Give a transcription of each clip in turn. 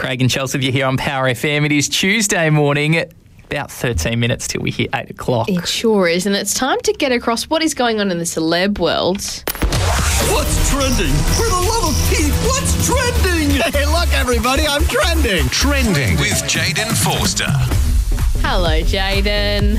Craig and Chelsea, you're here on Power FM. It is Tuesday morning, about 13 minutes till we hit 8 o'clock. It sure is, and it's time to get across what is going on in the celeb world. What's trending? For the love of Pete, what's trending? Hey, look, everybody, I'm trending. Trending with Jaden Forster. Hello, Jaden.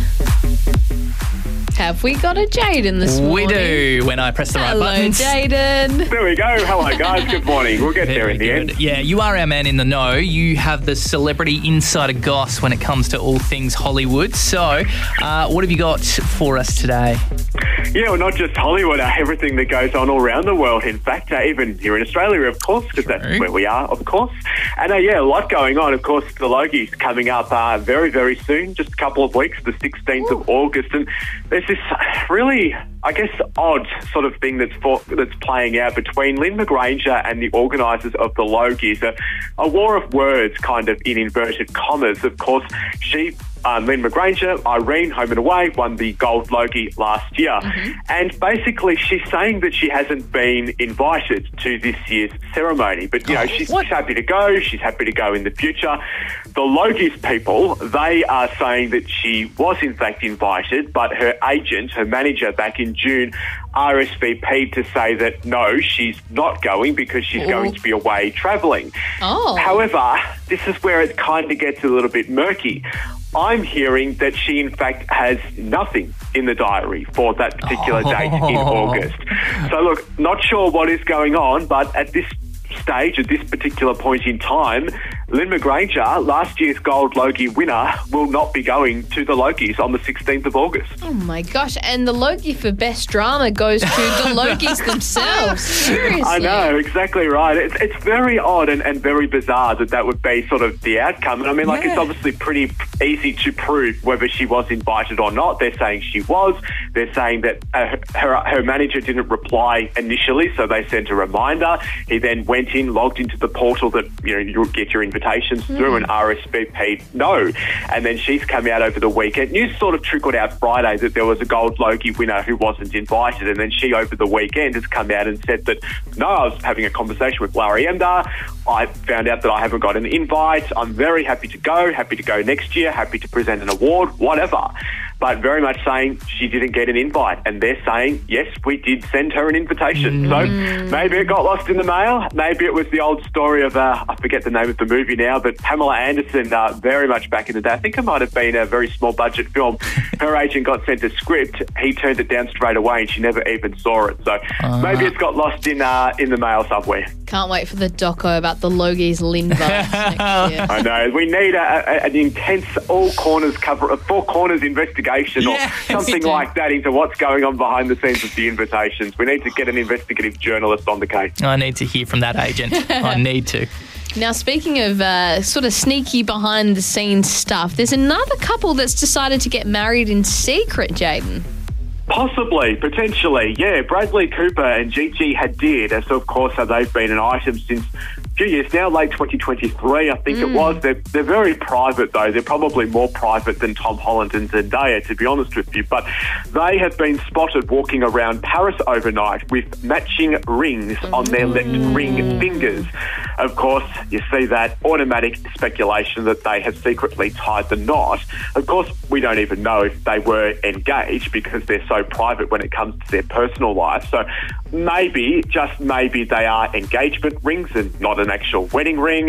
Have we got a Jaden this morning? We do, when I press the right buttons. Hello, Jaden. There we go. Hello, guys. Good morning. We'll get there in the end. Yeah, you are our man in the know. You have the celebrity insider goss when it comes to all things Hollywood. So, what have you got for us today? Yeah, well, not just Hollywood, everything that goes on all around the world. In fact, even here in Australia, of course, because that's where we are, of course. And yeah, a lot going on. Of course, the Logie's coming up very, very soon, just a couple of weeks, the 16th of August. And there's this really, I guess, odd sort of thing that's playing out between Lynn McGranger and the organisers of the Logies. A war of words, kind of in inverted commas. Of course, Lynn McGranger, Irene, Home and Away, won the Gold Logie last year. And basically she's saying that she hasn't been invited to this year's ceremony. But, she's happy to go. She's happy to go in the future. The Logies people, they are saying that she was in fact invited, but her agent, her manager back in June, RSVP'd to say that no, she's not going because she's going to be away travelling. However, this is where it kind of gets a little bit murky. I'm hearing that she, in fact, has nothing in the diary for that particular date in August. So, look, not sure what is going on, but at this stage, at this particular point in time, Lynn McGranger, last year's Gold Logie winner, will not be going to the Logies on the 16th of August. Oh, my gosh. And the Logie for Best Drama goes to the Logies themselves. Seriously. I know, exactly right. It's very odd and very bizarre that would be sort of the outcome. And I mean, it's obviously pretty easy to prove whether she was invited or not. They're saying she was. They're saying that her manager didn't reply initially, so they sent a reminder. He then went in, logged into the portal that, you'll get your invitations through, and RSVP'd no. And then she's come out over the weekend. News sort of trickled out Friday that there was a Gold Logie winner who wasn't invited, and then she over the weekend has come out and said that, no, I was having a conversation with Larry Emder. I found out that I haven't got an invite. I'm very happy to go next year, happy to present an award, whatever. But very much saying she didn't get an invite. And they're saying, yes, we did send her an invitation. So maybe it got lost in the mail. Maybe it was the old story of, I forget the name of the movie now, but Pamela Anderson, very much back in the day. I think it might have been a very small budget film. Her agent got sent a script. He turned it down straight away and she never even saw it. So maybe it's got lost in the mail somewhere. Can't wait for the doco about the Logies Lynn vibes next year. I know. We need an intense four corners investigation or something like that into what's going on behind the scenes of the invitations. We need to get an investigative journalist on the case. I need to hear from that agent. I need to. Now, speaking of sort of sneaky behind-the-scenes stuff, there's another couple that's decided to get married in secret, Jaden. Possibly, potentially, yeah. Bradley Cooper and Gigi Hadid, so of course they've been an item since a few years now, late 2023 I think it was. They're very private though. They're probably more private than Tom Holland and Zendaya, to be honest with you. But they have been spotted walking around Paris overnight with matching rings on their left ring fingers. Of course, you see that automatic speculation that they have secretly tied the knot. Of course, we don't even know if they were engaged because they're so private when it comes to their personal life. So maybe, just maybe, they are engagement rings and not an actual wedding ring.